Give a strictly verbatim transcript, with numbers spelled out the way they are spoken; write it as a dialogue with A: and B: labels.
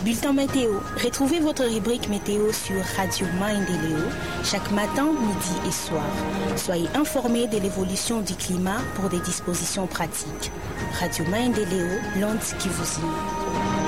A: Bulletin météo. Retrouvez votre rubrique météo sur Radio Maendeleo chaque matin, midi et soir. Soyez informés de l'évolution du climat pour des dispositions pratiques. Radio Maendeleo, l'onde qui vous unit.